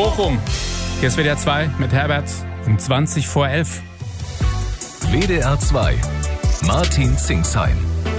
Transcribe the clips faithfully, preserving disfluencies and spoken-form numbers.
Bochum. Hier ist W D R zwei mit Herbert um zwanzig vor elf. W D R zwei. Martin Zingsheim.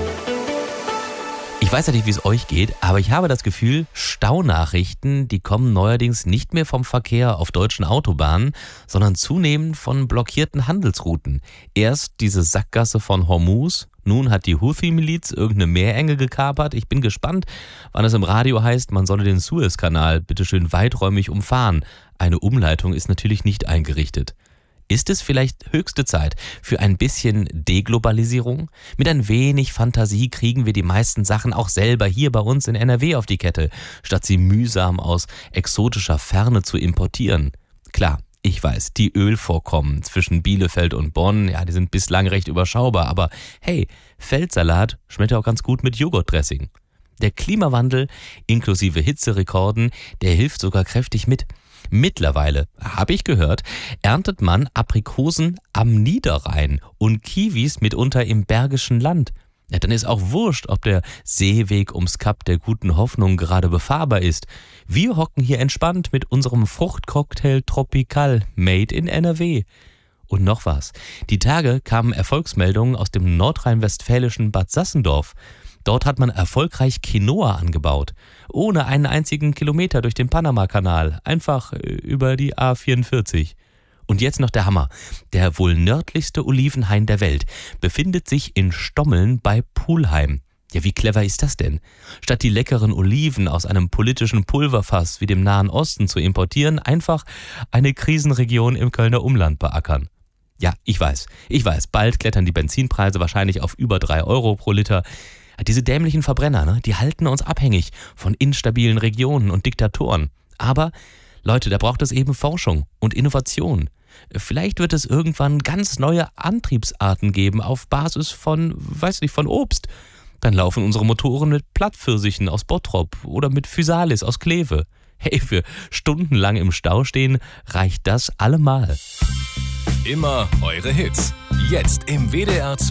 Ich weiß ja nicht, wie es euch geht, aber ich habe das Gefühl, Staunachrichten, die kommen neuerdings nicht mehr vom Verkehr auf deutschen Autobahnen, sondern zunehmend von blockierten Handelsrouten. Erst diese Sackgasse von Hormuz, nun hat die Houthi-Miliz irgendeine Meerenge gekapert. Ich bin gespannt, wann es im Radio heißt, man solle den Suezkanal bitteschön weiträumig umfahren. Eine Umleitung ist natürlich nicht eingerichtet. Ist es vielleicht höchste Zeit für ein bisschen Deglobalisierung? Mit ein wenig Fantasie kriegen wir die meisten Sachen auch selber hier bei uns in N R W auf die Kette, statt sie mühsam aus exotischer Ferne zu importieren. Klar, ich weiß, die Ölvorkommen zwischen Bielefeld und Bonn, ja, die sind bislang recht überschaubar, aber hey, Feldsalat schmeckt auch ganz gut mit Joghurtdressing. Der Klimawandel inklusive Hitzerekorden, der hilft sogar kräftig mit. Mittlerweile, habe ich gehört, erntet man Aprikosen am Niederrhein und Kiwis mitunter im Bergischen Land. Ja, dann ist auch wurscht, ob der Seeweg ums Kap der Guten Hoffnung gerade befahrbar ist. Wir hocken hier entspannt mit unserem Fruchtcocktail Tropical, made in N R W. Und noch was. Die Tage kamen Erfolgsmeldungen aus dem nordrhein-westfälischen Bad Sassendorf. Dort hat man erfolgreich Quinoa angebaut. Ohne einen einzigen Kilometer durch den Panama-Kanal. Einfach über die A vierundvierzig. Und jetzt noch der Hammer. Der wohl nördlichste Olivenhain der Welt befindet sich in Stommeln bei Pulheim. Ja, wie clever ist das denn? Statt die leckeren Oliven aus einem politischen Pulverfass wie dem Nahen Osten zu importieren, einfach eine Krisenregion im Kölner Umland beackern. Ja, ich weiß, ich weiß, bald klettern die Benzinpreise wahrscheinlich auf über drei Euro pro Liter. Diese dämlichen Verbrenner, ne, die halten uns abhängig von instabilen Regionen und Diktatoren. Aber, Leute, da braucht es eben Forschung und Innovation. Vielleicht wird es irgendwann ganz neue Antriebsarten geben auf Basis von, weiß nicht, von Obst. Dann laufen unsere Motoren mit Plattpfirsichen aus Bottrop oder mit Physalis aus Kleve. Hey, für stundenlang im Stau stehen reicht das allemal. Immer eure Hits. Jetzt im W D R zwei.